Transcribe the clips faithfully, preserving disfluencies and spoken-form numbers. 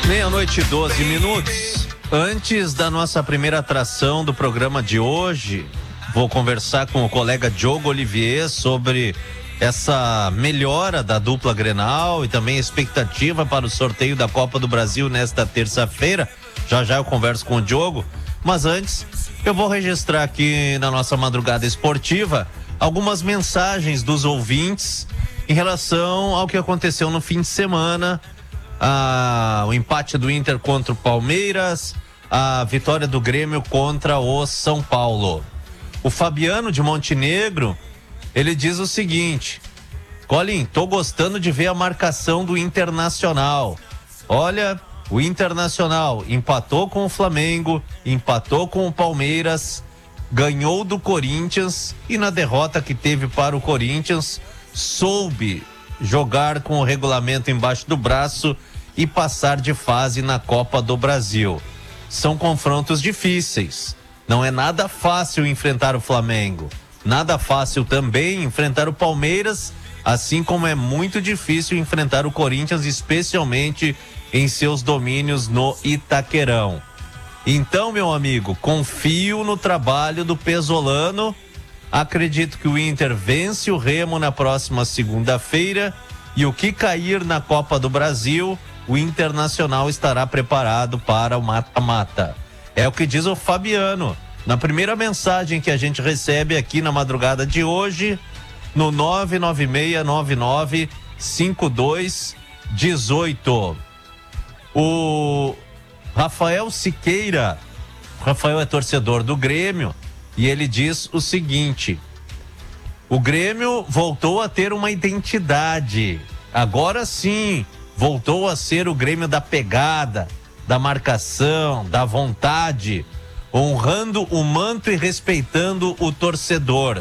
Meia-noite e doze minutos. Antes da nossa primeira atração do programa de hoje, vou conversar com o colega Diogo Olivier sobre essa melhora da dupla Grenal e também a expectativa para o sorteio da Copa do Brasil nesta terça-feira. Já já eu converso com o Diogo, mas antes eu vou registrar aqui na nossa madrugada esportiva algumas mensagens dos ouvintes em relação ao que aconteceu no fim de semana. Ah, o empate do Inter contra o Palmeiras, a vitória do Grêmio contra o São Paulo. O Fabiano de Montenegro, ele diz o seguinte: Colin, tô gostando de ver a marcação do Internacional. Olha, o Internacional empatou com o Flamengo, empatou com o Palmeiras, ganhou do Corinthians e na derrota que teve para o Corinthians, soube jogar com o regulamento embaixo do braço e passar de fase na Copa do Brasil. São confrontos difíceis. Não é nada fácil enfrentar o Flamengo. Nada fácil também enfrentar o Palmeiras, assim como é muito difícil enfrentar o Corinthians, especialmente em seus domínios no Itaquerão. Então, meu amigo, confio no trabalho do Pesolano. Acredito que o Inter vence o Remo na próxima segunda-feira e o que cair na Copa do Brasil, o Internacional estará preparado para o mata-mata. É o que diz o Fabiano na primeira mensagem que a gente recebe aqui na madrugada de hoje, no nove nove seis nove nove cinco dois um oito. O Rafael Siqueira, Rafael é torcedor do Grêmio, e ele diz o seguinte: o Grêmio voltou a ter uma identidade. Agora sim, voltou a ser o Grêmio da pegada, da marcação, da vontade, honrando o manto e respeitando o torcedor.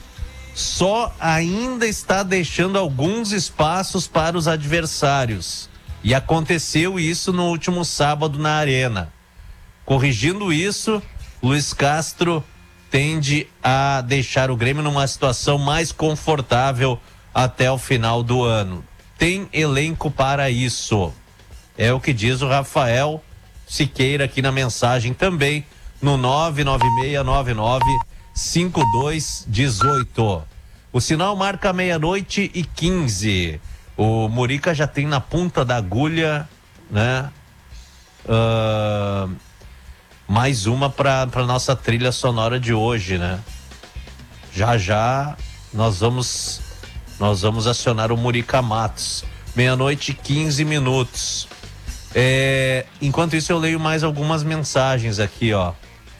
Só ainda está deixando alguns espaços para os adversários. E aconteceu isso no último sábado na Arena. Corrigindo isso, Luiz Castro tende a deixar o Grêmio numa situação mais confortável até o final do ano. Tem elenco para isso. É o que diz o Rafael Siqueira aqui na mensagem também, no nove nove seis nove nove cinco dois um oito. O sinal marca meia-noite e quinze. O Murica já tem na ponta da agulha, né? Uh... Mais uma para para nossa trilha sonora de hoje, né? Já já nós vamos nós vamos acionar o Murica Matos. Meia-noite e quinze minutos. É, enquanto isso eu leio mais algumas mensagens aqui, ó.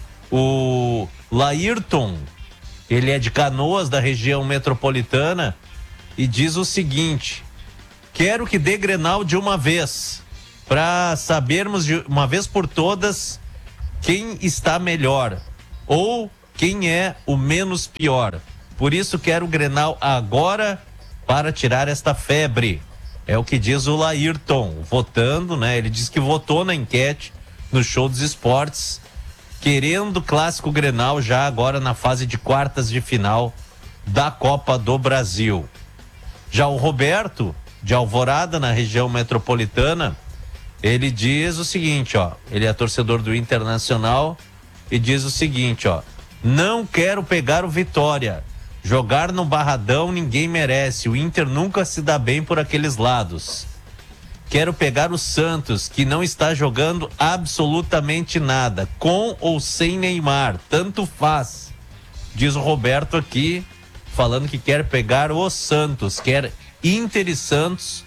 O Laírton, ele é de Canoas, da região metropolitana, e diz o seguinte: quero que dê Grenal de uma vez, para sabermos de uma vez por todas quem está melhor ou quem é o menos pior. Por isso quero o Grenal agora para tirar esta febre. É o que diz o Laírton, votando, né? Ele diz que votou na enquete no Show dos Esportes, querendo o clássico Grenal já agora na fase de quartas de final da Copa do Brasil. Já o Roberto, de Alvorada, na região metropolitana, ele diz o seguinte, ó, ele é torcedor do Internacional e diz o seguinte, ó: não quero pegar o Vitória, jogar no Barradão ninguém merece, o Inter nunca se dá bem por aqueles lados. Quero pegar o Santos, que não está jogando absolutamente nada, com ou sem Neymar, tanto faz, diz o Roberto aqui, falando que quer pegar o Santos, quer Inter e Santos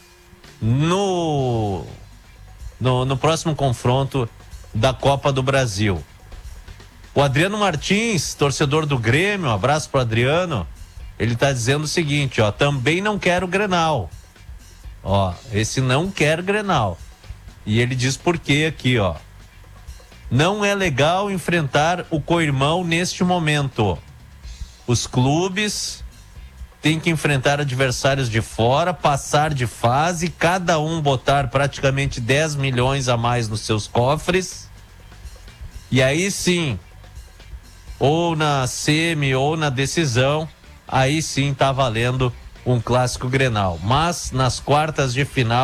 no No, no próximo confronto da Copa do Brasil. O Adriano Martins, torcedor do Grêmio, um abraço pro Adriano, ele tá dizendo o seguinte, ó: também não quero Grenal. Ó, esse não quer Grenal. E ele diz por quê aqui, ó: não é legal enfrentar o co-irmão neste momento. Os clubes têm que enfrentar adversários de fora, passar de fase, cada um botar praticamente dez milhões a mais nos seus cofres. E aí sim, ou na semi ou na decisão, aí sim tá valendo um clássico Grenal. Mas nas quartas de final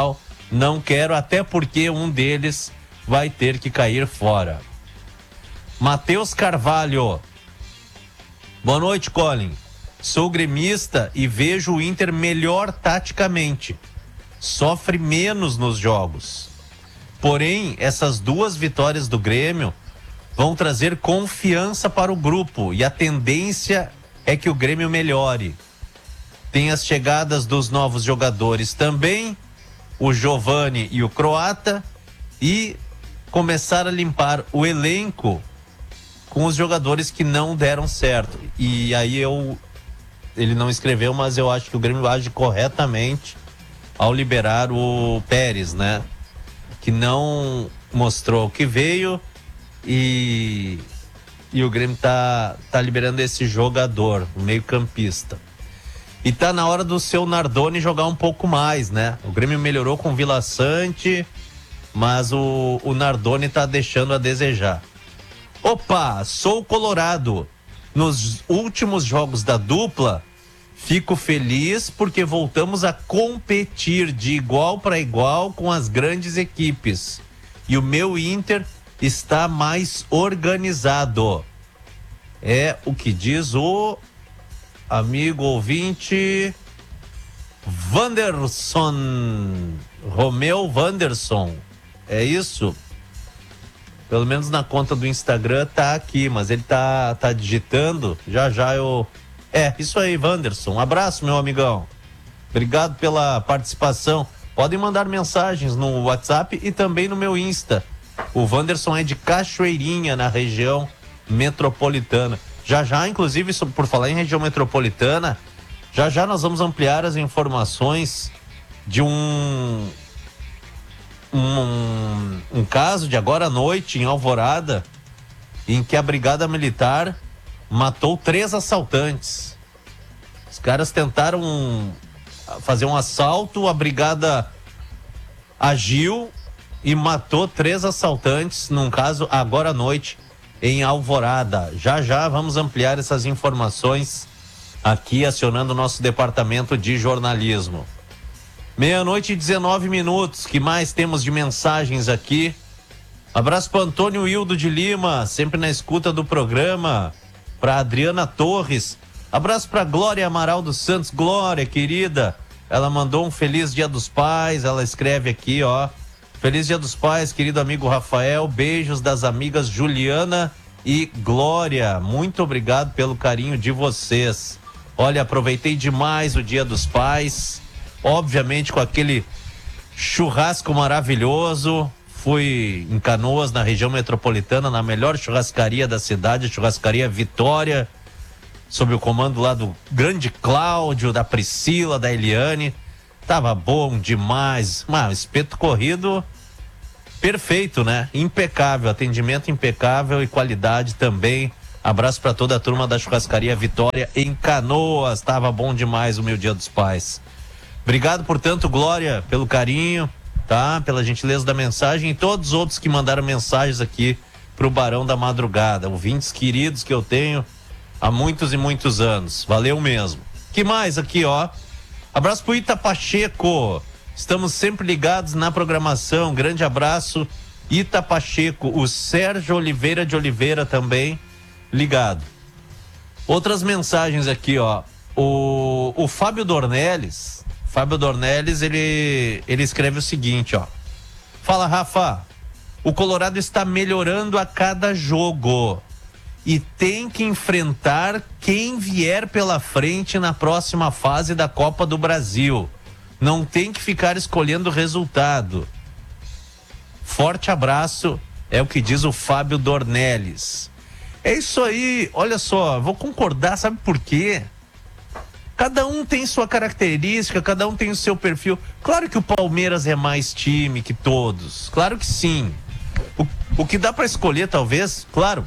Não quero, até porque um deles vai ter que cair fora. Matheus Carvalho. Boa noite, Colin. Sou gremista e vejo o Inter melhor taticamente. Sofre menos nos jogos. Porém, essas duas vitórias do Grêmio vão trazer confiança para o grupo e a tendência é que o Grêmio melhore. Tem as chegadas dos novos jogadores também, o Giovani e o Croata, e começar a limpar o elenco com os jogadores que não deram certo. E aí eu ele não escreveu, mas eu acho que o Grêmio age corretamente ao liberar o Pérez, né? Que não mostrou o que veio e, e o Grêmio tá, tá liberando esse jogador, o meio-campista. E tá na hora do seu Nardoni jogar um pouco mais, né? O Grêmio melhorou com o Vila Sante, mas o, o Nardoni tá deixando a desejar. Opa, sou colorado. Nos últimos jogos da dupla, fico feliz porque voltamos a competir de igual para igual com as grandes equipes. E o meu Inter está mais organizado. É o que diz o amigo ouvinte Wanderson, Romeu Wanderson. É isso? Pelo menos na conta do Instagram tá aqui, mas ele tá, tá digitando. Já já eu... É, isso aí, Wanderson. Um abraço, meu amigão. Obrigado pela participação. Podem mandar mensagens no WhatsApp e também no meu Insta. O Wanderson é de Cachoeirinha, na região metropolitana. Já já, inclusive, por falar em região metropolitana, já já nós vamos ampliar as informações de um... Um, um caso de agora à noite em Alvorada, em que a Brigada Militar matou três assaltantes. Os caras tentaram fazer um assalto, a Brigada agiu e matou três assaltantes, num caso agora à noite em Alvorada. Já já vamos ampliar essas informações aqui, acionando o nosso departamento de jornalismo. Meia-noite e dezenove minutos, que mais temos de mensagens aqui? Abraço para Antônio Hildo de Lima, sempre na escuta do programa. Para Adriana Torres. Abraço para Glória Amaral dos Santos. Glória, querida, ela mandou um feliz Dia dos Pais. Ela escreve aqui, ó: feliz Dia dos Pais, querido amigo Rafael. Beijos das amigas Juliana e Glória. Muito obrigado pelo carinho de vocês. Olha, aproveitei demais o Dia dos Pais. Obviamente com aquele churrasco maravilhoso. Fui em Canoas, na região metropolitana, na melhor churrascaria da cidade, a Churrascaria Vitória, sob o comando lá do grande Cláudio, da Priscila, da Eliane. Tava bom demais. Mas espeto corrido perfeito, né? Impecável, atendimento impecável e qualidade também. Abraço para toda a turma da Churrascaria Vitória em Canoas. Tava bom demais o meu Dia dos Pais. Obrigado, portanto, Glória, pelo carinho, tá? Pela gentileza da mensagem, e todos os outros que mandaram mensagens aqui pro Barão da Madrugada, ouvintes queridos que eu tenho há muitos e muitos anos. Valeu mesmo. Que mais aqui, ó? Abraço pro Ita Pacheco. Estamos sempre ligados na programação. Grande abraço, Ita Pacheco. O Sérgio Oliveira de Oliveira também ligado. Outras mensagens aqui, ó. O, o Fábio Dornelles... Fábio Dornelles, ele, ele escreve o seguinte, ó: fala, Rafa, o Colorado está melhorando a cada jogo e tem que enfrentar quem vier pela frente na próxima fase da Copa do Brasil. Não tem que ficar escolhendo o resultado. Forte abraço, é o que diz o Fábio Dornelles. É isso aí, olha só, vou concordar, sabe por quê? Cada um tem sua característica, cada um tem o seu perfil. Claro que o Palmeiras é mais time que todos, claro que sim. O, o que dá para escolher, talvez, claro,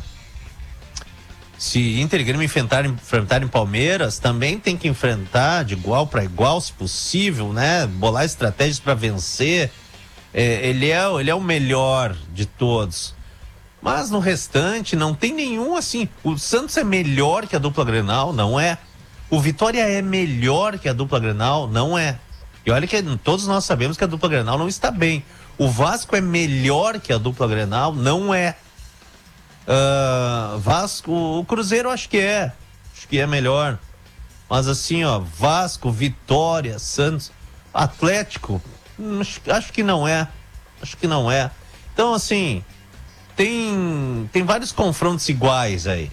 se Inter e Grêmio enfrentarem, enfrentarem Palmeiras, também tem que enfrentar de igual para igual, se possível, né? Bolar estratégias para vencer. É, ele, é, ele é o melhor de todos. Mas no restante, não tem nenhum assim. O Santos é melhor que a dupla Grenal? Não é. O Vitória é melhor que a dupla Grenal? Não é. E olha que todos nós sabemos que a dupla Grenal não está bem. O Vasco é melhor que a dupla Grenal? Não é. Uh, Vasco, o Cruzeiro acho que é. Acho que é melhor. Mas assim, ó, Vasco, Vitória, Santos, Atlético, acho, acho que não é. Acho que não é. Então, assim, tem, tem vários confrontos iguais aí.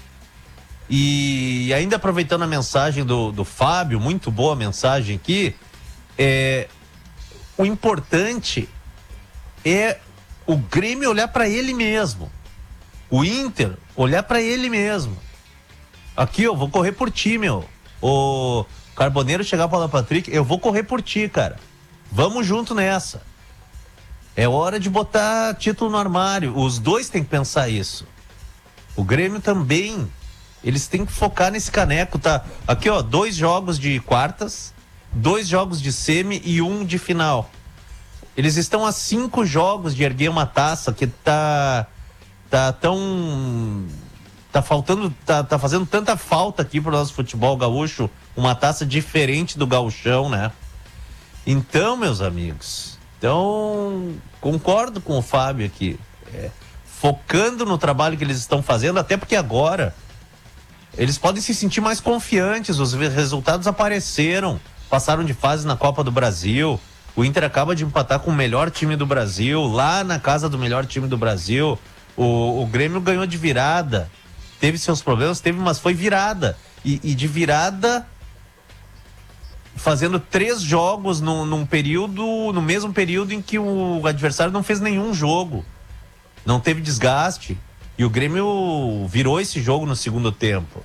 E ainda aproveitando a mensagem do, do Fábio, muito boa mensagem aqui, é, o importante é o Grêmio olhar para ele mesmo. O Inter olhar para ele mesmo. Aqui, eu vou correr por ti, meu. O Carboneiro chegar para o Patrick, eu vou correr por ti, cara. Vamos junto nessa. É hora de botar título no armário. Os dois têm que pensar isso. O Grêmio também. Eles têm que focar nesse caneco, tá? Aqui, ó, dois jogos de quartas, dois jogos de semi e um de final. Eles estão a cinco jogos de erguer uma taça que tá... Tá tão... Tá faltando... Tá, tá fazendo tanta falta aqui pro nosso futebol gaúcho. Uma taça diferente do gauchão, né? Então, meus amigos... Então, concordo com o Fábio aqui. É, focando no trabalho que eles estão fazendo, até porque agora... Eles podem se sentir mais confiantes. Os resultados apareceram. Passaram de fase na Copa do Brasil. O Inter acaba de empatar com o melhor time do Brasil. Lá na casa do melhor time do Brasil... O, o Grêmio ganhou de virada. Teve seus problemas, teve, mas foi virada. E, e de virada, fazendo três jogos num, num período, no mesmo período em que o adversário não fez nenhum jogo. Não teve desgaste. E o Grêmio virou esse jogo no segundo tempo.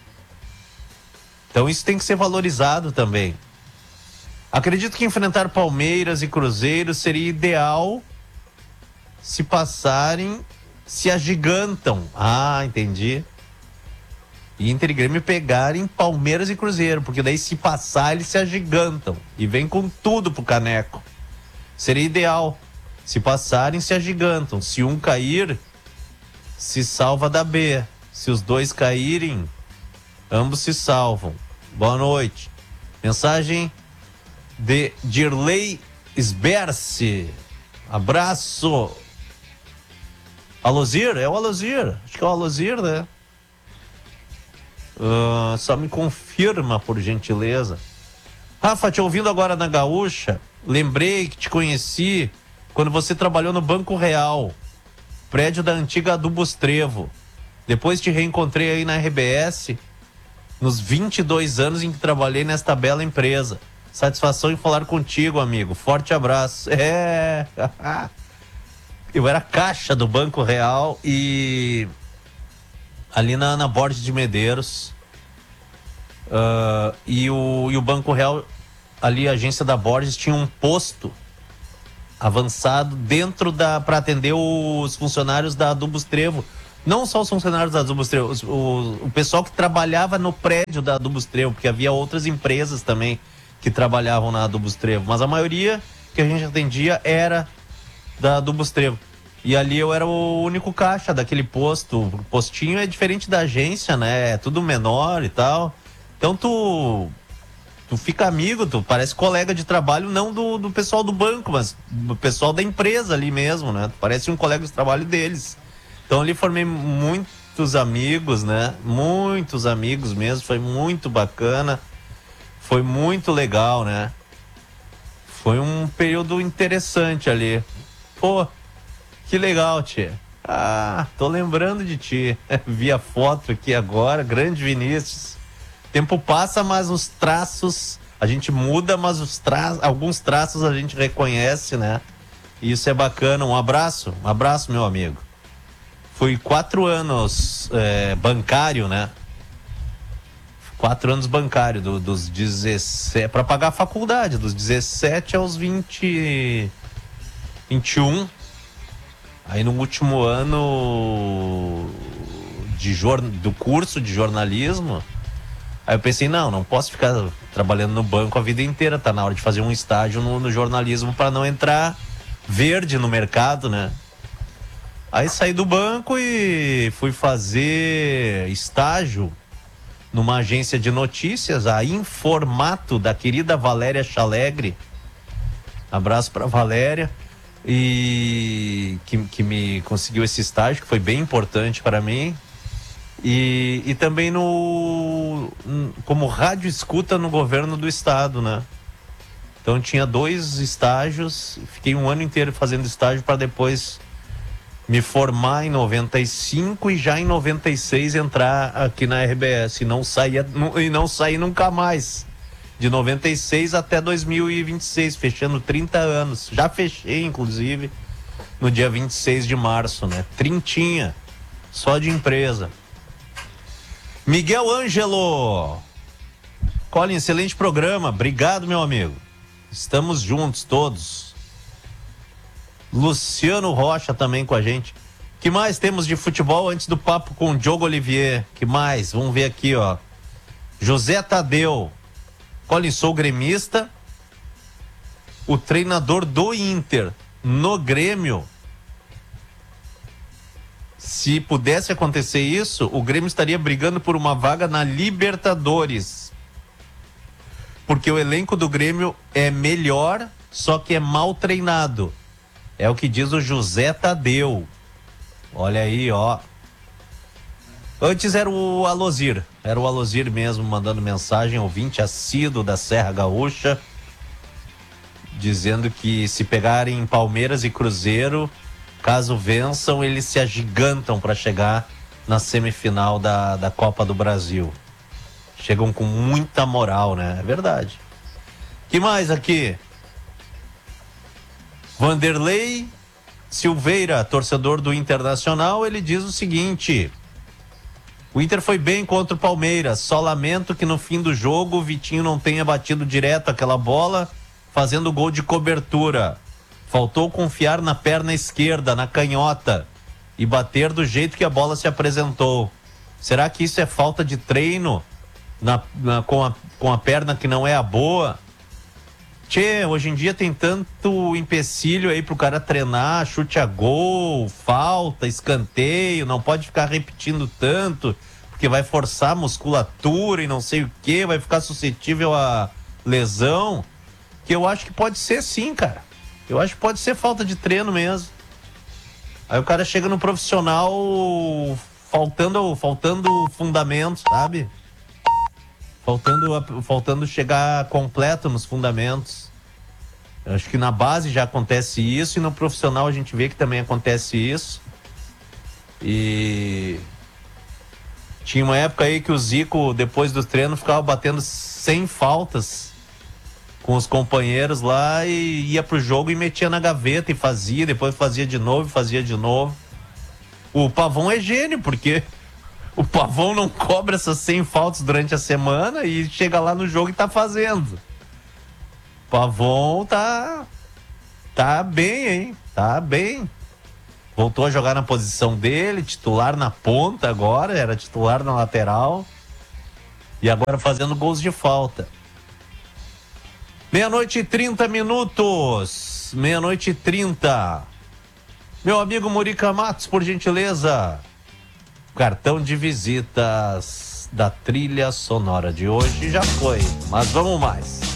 Então isso tem que ser valorizado também. Acredito que enfrentar Palmeiras e Cruzeiro seria ideal se passarem... Se agigantam. Ah, entendi. Inter e Grêmio pegarem Palmeiras e Cruzeiro, porque daí se passar eles se agigantam e vem com tudo pro caneco. Seria ideal. Se passarem, se agigantam. Se um cair, se salva da B. Se os dois caírem, ambos se salvam. Boa noite. Mensagem de Dirley Sberce. Abraço. Alozir? É o Alozir. Acho que é o Alozir, né? Uh, só me confirma, por gentileza. Rafa, te ouvindo agora na Gaúcha, lembrei que te conheci quando você trabalhou no Banco Real, prédio da antiga Adubos Trevo. Depois te reencontrei aí na R B S, nos vinte e dois anos em que trabalhei nesta bela empresa. Satisfação em falar contigo, amigo. Forte abraço. É... Eu era caixa do Banco Real e ali na, na Borges de Medeiros. Uh, e, o, e o Banco Real, ali a agência da Borges, tinha um posto avançado dentro da... para atender os funcionários da Adubos Trevo. Não só os funcionários da Adubos Trevo, os, o, o pessoal que trabalhava no prédio da Adubos Trevo, porque havia outras empresas também que trabalhavam na Adubos Trevo, mas a maioria que a gente atendia era da Adubos Trevo. E ali eu era o único caixa daquele posto. O postinho é diferente da agência, né? É tudo menor e tal. Então tu tu fica amigo, tu parece colega de trabalho, não do, do pessoal do banco, mas do pessoal da empresa ali mesmo, né? Tu parece um colega de trabalho deles. Então ali formei muitos amigos, né? Muitos amigos mesmo, foi muito bacana. Foi muito legal, né? Foi um período interessante ali. Pô, que legal, tia. Ah, tô lembrando de ti. Vi a foto aqui agora, grande Vinícius. Tempo passa, mas os traços, a gente muda, mas os tra... alguns traços a gente reconhece, né? E isso é bacana. Um abraço, um abraço, meu amigo. Fui quatro anos é, bancário, né? Quatro anos bancário, do, dos dezessete, para pagar a faculdade, dos dezessete aos vinte, vinte e um. Aí no último ano de jor... do curso de jornalismo, aí eu pensei, não, não posso ficar trabalhando no banco a vida inteira, tá na hora de fazer um estágio no, no jornalismo para não entrar verde no mercado, né? Aí saí do banco e fui fazer estágio numa agência de notícias, a Informato, da querida Valéria Chalegre. Abraço para Valéria, e que, que me conseguiu esse estágio, que foi bem importante para mim. E, e também no como rádio escuta no governo do estado, né? Então tinha dois estágios, fiquei um ano inteiro fazendo estágio para depois me formar em noventa e cinco e já em noventa e seis entrar aqui na R B S e não saía, e não saí nunca mais. De noventa e seis até dois mil e vinte e seis, fechando trinta anos. Já fechei, inclusive, no dia vinte e seis de março, né? Trintinha, só de empresa. Miguel Ângelo. Colin, excelente programa. Obrigado, meu amigo. Estamos juntos todos. Luciano Rocha também com a gente. Que mais temos de futebol antes do papo com o Diogo Olivier? Que mais? Vamos ver aqui, ó. José Tadeu. Colin, sou gremista. O treinador do Inter no Grêmio. Se pudesse acontecer isso, o Grêmio estaria brigando por uma vaga na Libertadores. Porque o elenco do Grêmio é melhor, só que é mal treinado. É o que diz o José Tadeu. Olha aí, ó. Antes era o Alozir. Era o Alozir mesmo mandando mensagem, ouvinte assíduo da Serra Gaúcha, dizendo que se pegarem Palmeiras e Cruzeiro, caso vençam, eles se agigantam para chegar na semifinal da, da Copa do Brasil. Chegam com muita moral, né? É verdade. Que mais aqui? Vanderlei Silveira, torcedor do Internacional, ele diz o seguinte: o Inter foi bem contra o Palmeiras, só lamento que no fim do jogo o Vitinho não tenha batido direto aquela bola, fazendo gol de cobertura. Faltou confiar na perna esquerda, na canhota, e bater do jeito que a bola se apresentou. Será que isso é falta de treino na, na, com, a, com a perna que não é a boa? Tchê, hoje em dia tem tanto empecilho aí pro cara treinar, chute a gol, falta, escanteio, não pode ficar repetindo tanto, porque vai forçar a musculatura e não sei o que, vai ficar suscetível a lesão, que eu acho que pode ser sim, cara. Eu acho que pode ser falta de treino mesmo. Aí o cara chega no profissional faltando, faltando fundamentos, sabe? Faltando, faltando chegar completo nos fundamentos. Eu acho que na base já acontece isso e no profissional a gente vê que também acontece isso. E tinha uma época aí que o Zico, depois do treino, ficava batendo cem faltas com os companheiros lá e ia pro jogo e metia na gaveta e fazia, depois fazia de novo e fazia de novo. O Pavão é gênio, porque o Pavão não cobra essas cem faltas durante a semana e chega lá no jogo e tá fazendo. O Pavão tá tá bem, hein? Tá bem. Voltou a jogar na posição dele, titular na ponta agora, era titular na lateral. E agora fazendo gols de falta. Meia-noite e trinta minutos. Meia-noite e trinta. Meu amigo Murica Matos, por gentileza. Cartão de visitas da trilha sonora de hoje já foi. Mas vamos mais.